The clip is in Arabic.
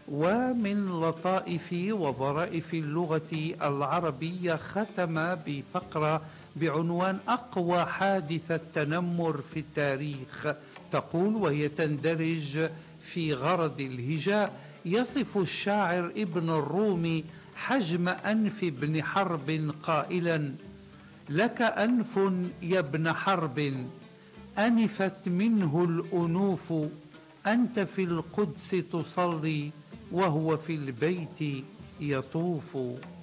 ومن لطائف وظرائف اللغة العربية ختم بفقرة بعنوان أقوى حادثة تنمر في التاريخ، تقول وهي تندرج في غرض الهجاء: يصف الشاعر ابن الرومي حجم أنف ابن حرب قائلا: لك أنف يا ابن حرب أنفت منه الأنوف، أنت في القدس تصلي وهو في البيت يطوف.